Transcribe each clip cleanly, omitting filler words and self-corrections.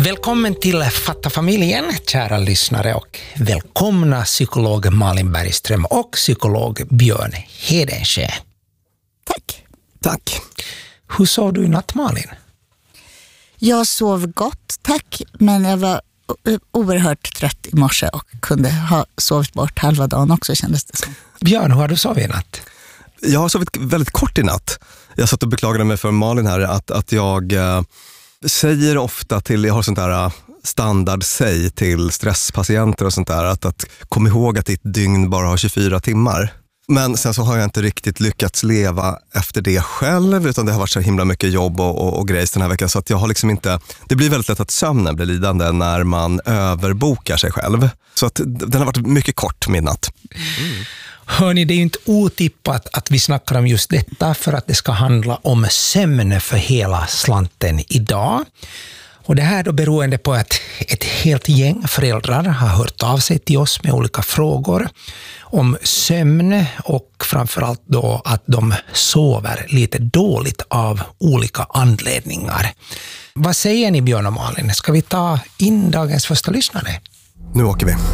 Välkommen till Fatta familjen, kära lyssnare, och välkomna psykolog Malin Bergström och psykolog Björn Hedensjö. Tack. Hur sov du i natt, Malin? Jag sov gott, tack, men jag var oerhört trött i morse och kunde ha sovit bort halva dagen också, kändes det som. Björn, hur har du sovit i natt? Jag har sovit väldigt kort i natt. Jag satt och beklagade mig för Malin här att jag säger ofta till, jag har sånt där standardsäg till stresspatienter och sånt där, att kom ihåg att ditt dygn bara har 24 timmar. Men sen så har jag inte riktigt lyckats leva efter det själv, utan det har varit så himla mycket jobb och grejs den här veckan, så att jag har liksom inte, det blir väldigt lätt att sömnen blir lidande när man överbokar sig själv. Så att den har varit mycket kort midnatt. Hörni, det är ju inte otippat att vi snackar om just detta, för att det ska handla om sömn för hela slanten idag. Och det här då beroende på att ett helt gäng föräldrar har hört av sig till oss med olika frågor om sömn, och framförallt då att de sover lite dåligt av olika anledningar. Vad säger ni, Björn och Malin? Ska vi ta in dagens första lyssnare? Nu åker vi.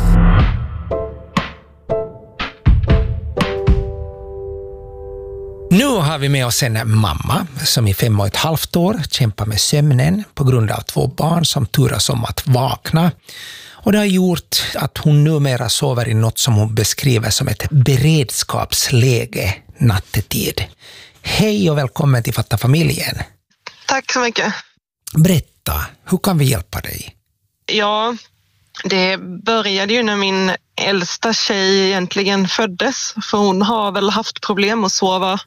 Nu har vi med oss en mamma som i 5,5 år kämpar med sömnen på grund av 2 barn som turas om att vakna. Och det har gjort att hon numera sover i något som hon beskriver som ett beredskapsläge nattetid. Hej och välkommen till Fatta familjen. Tack så mycket. Berätta, hur kan vi hjälpa dig? Ja, det började ju när min äldsta tjej egentligen föddes. För hon har väl haft problem att sova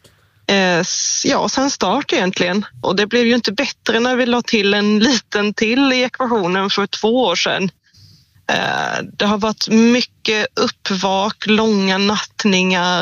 sen start egentligen. Och det blev ju inte bättre när vi la till en liten till i ekvationen för 2 år sedan. Det har varit mycket uppvak, långa nattningar.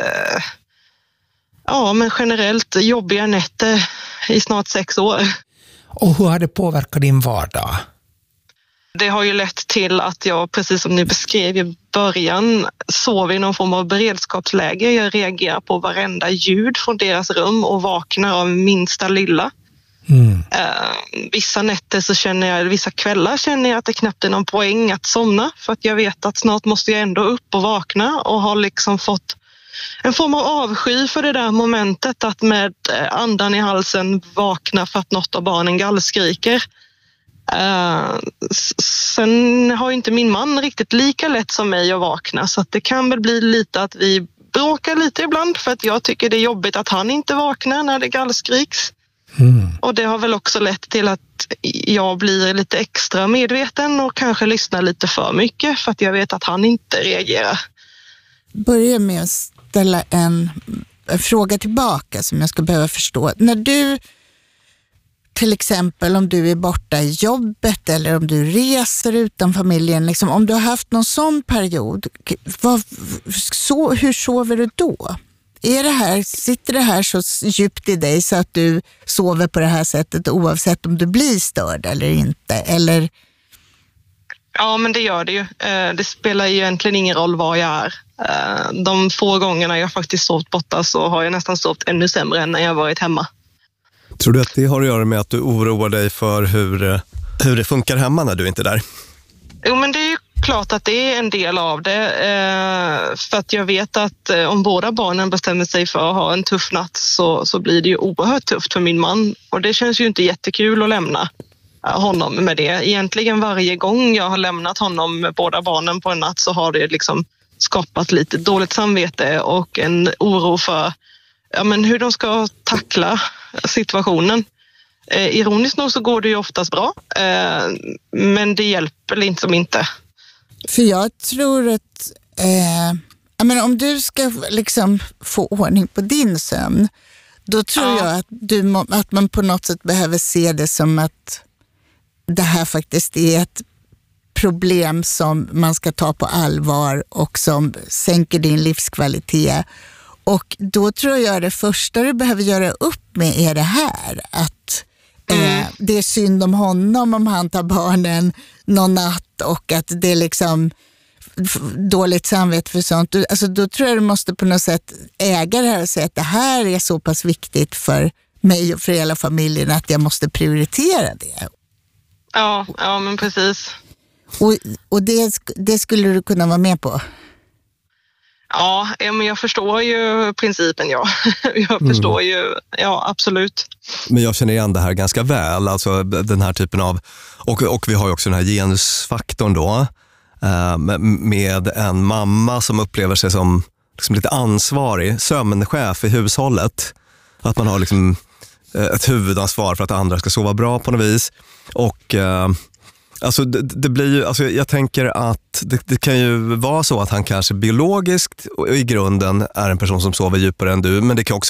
Men generellt jobbiga nätter i snart 6 år. Och hur har det påverkat din vardag? Det har ju lett till att jag, precis som ni beskrev i början, sover i någon form av beredskapsläge. Jag reagerar på varenda ljud från deras rum och vaknar av minsta lilla. Vissa nätter så vissa kvällar känner jag att det knappt är någon poäng att somna, för att jag vet att snart måste jag ändå upp och vakna, och har liksom fått en form av avsky för det där momentet att med andan i halsen vakna för att något av barnen gallskriker. Sen har inte min man riktigt lika lätt som mig att vakna, så att det kan väl bli lite att vi bråkar lite ibland, för att jag tycker det är jobbigt att han inte vaknar när det gallskriks. Och det har väl också lett till att jag blir lite extra medveten och kanske lyssnar lite för mycket, för att jag vet att han inte reagerar. Börja med att ställa en fråga tillbaka som jag ska behöva förstå. När du, till exempel om du är borta i jobbet eller om du reser utan familjen, liksom, om du har haft någon sån period, hur sover du då? Sitter det här så djupt i dig så att du sover på det här sättet oavsett om du blir störd eller inte? Eller? Ja, men det gör det ju. Det spelar ju egentligen ingen roll var jag är. De få gångerna jag faktiskt sovit borta så har jag nästan sovit ännu sämre än när jag varit hemma. Tror du att det har att göra med att du oroar dig för hur det funkar hemma när du inte är där? Jo, men det är ju klart att det är en del av det. För att jag vet att om båda barnen bestämmer sig för att ha en tuff natt så blir det ju oerhört tufft för min man. Och det känns ju inte jättekul att lämna honom med det. Egentligen varje gång jag har lämnat honom med båda barnen på en natt så har det liksom skapat lite dåligt samvete och en oro för hur de ska tackla situationen. Ironiskt nog så går det ju oftast bra, men det hjälper inte. För jag tror att om du ska liksom få ordning på din sömn, då tror jag att man på något sätt behöver se det som att det här faktiskt är ett problem som man ska ta på allvar och som sänker din livskvalitet. Och då tror jag det första du behöver göra upp med är det här, att det är synd om honom om han tar barnen någon natt och att det är liksom dåligt samvete för sånt. Alltså då tror jag du måste på något sätt äga det här och säga att det här är så pass viktigt för mig och för hela familjen att jag måste prioritera det. Ja, men precis. Och det skulle du kunna vara med på? Ja, men jag förstår ju principen, ja. Jag förstår ju, ja absolut. Men jag känner igen det här ganska väl, alltså den här typen av, och vi har ju också den här genusfaktorn då, med en mamma som upplever sig som liksom lite ansvarig, sömnchef i hushållet. Att man har liksom ett huvudansvar för att andra ska sova bra på något vis. Och alltså det blir ju, alltså jag tänker att det kan ju vara så att han kanske biologiskt och i grunden är en person som sover djupare än du, men det kan också